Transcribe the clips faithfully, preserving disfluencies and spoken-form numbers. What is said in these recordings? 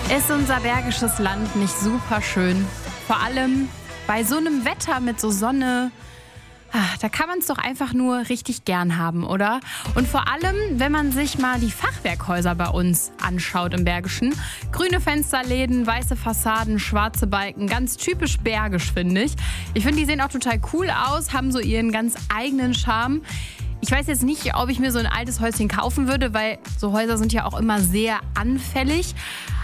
Ist unser bergisches Land nicht super schön? Vor allem bei so einem Wetter mit so Sonne. Ah, da kann man es doch einfach nur richtig gern haben, oder? Und vor allem, wenn man sich mal die Fachwerkhäuser bei uns anschaut im Bergischen. Grüne Fensterläden, weiße Fassaden, schwarze Balken, ganz typisch bergisch, finde ich. Ich finde, die sehen auch total cool aus, haben so ihren ganz eigenen Charme. Ich weiß jetzt nicht, ob ich mir so ein altes Häuschen kaufen würde, weil so Häuser sind ja auch immer sehr anfällig.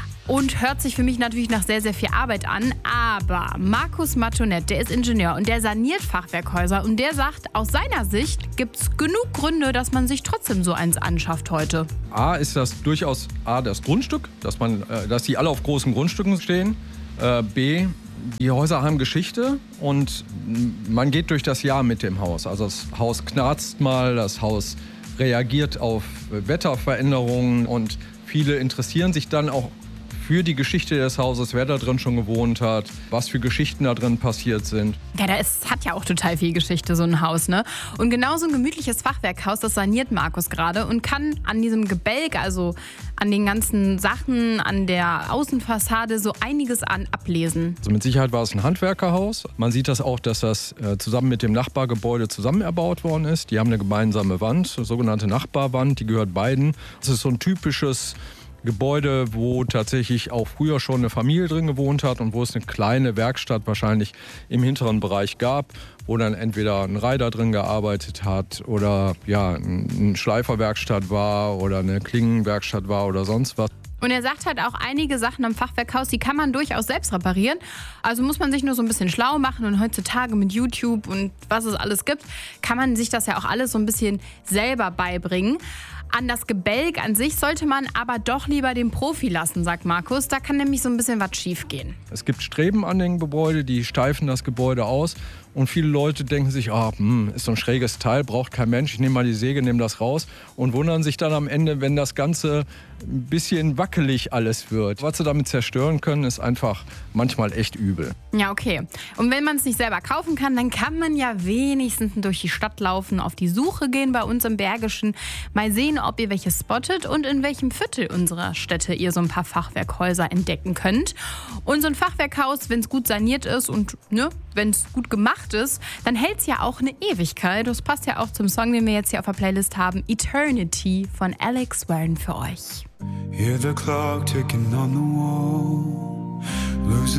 Und hört sich für mich natürlich nach sehr, sehr viel Arbeit an. Aber Markus Matonet, der ist Ingenieur und der saniert Fachwerkhäuser. Und der sagt, aus seiner Sicht gibt es genug Gründe, dass man sich trotzdem so eins anschafft heute. A ist das durchaus A, das Grundstück, dass, man, äh, dass die alle auf großen Grundstücken stehen. Äh, B, die Häuser haben Geschichte und man geht durch das Jahr mit dem Haus. Also das Haus knarzt mal, das Haus reagiert auf Wetterveränderungen und viele interessieren sich dann auch für die Geschichte des Hauses, wer da drin schon gewohnt hat, was für Geschichten da drin passiert sind. Ja, da ist, hat ja auch total viel Geschichte, so ein Haus, ne? Und genau so ein gemütliches Fachwerkhaus, das saniert Markus gerade und kann an diesem Gebälk, also an den ganzen Sachen, an der Außenfassade so einiges an ablesen. Also mit Sicherheit war es ein Handwerkerhaus. Man sieht das auch, dass das äh, zusammen mit dem Nachbargebäude zusammen erbaut worden ist. Die haben eine gemeinsame Wand, eine sogenannte Nachbarwand, die gehört beiden. Das ist so ein typisches Gebäude, wo tatsächlich auch früher schon eine Familie drin gewohnt hat und wo es eine kleine Werkstatt wahrscheinlich im hinteren Bereich gab, wo dann entweder ein Reiter drin gearbeitet hat oder ja, eine Schleiferwerkstatt war oder eine Klingenwerkstatt war oder sonst was. Und er sagt halt auch, einige Sachen am Fachwerkhaus, die kann man durchaus selbst reparieren. Also muss man sich nur so ein bisschen schlau machen. Und heutzutage mit YouTube und was es alles gibt, kann man sich das ja auch alles so ein bisschen selber beibringen. An das Gebälk an sich sollte man aber doch lieber den Profi lassen, sagt Markus. Da kann nämlich so ein bisschen was schief gehen. Es gibt Streben an den Gebäuden, die steifen das Gebäude aus. Und viele Leute denken sich, ah, hm, ist so ein schräges Teil, braucht kein Mensch, ich nehme mal die Säge, nehme das raus. Und wundern sich dann am Ende, wenn das Ganze ein bisschen wackelig alles wird. Was sie damit zerstören können, ist einfach manchmal echt übel. Ja, okay. Und wenn man es nicht selber kaufen kann, dann kann man ja wenigstens durch die Stadt laufen, auf die Suche gehen bei uns im Bergischen. Mal sehen, ob ihr welche spottet und in welchem Viertel unserer Städte ihr so ein paar Fachwerkhäuser entdecken könnt. Und so ein Fachwerkhaus, wenn es gut saniert ist und ne, wenn es gut gemacht ist, dann hält es ja auch eine Ewigkeit. Das passt ja auch zum Song, den wir jetzt hier auf der Playlist haben. Eternity von Alex Warren für euch. Hear the clock ticking on the wall. Losing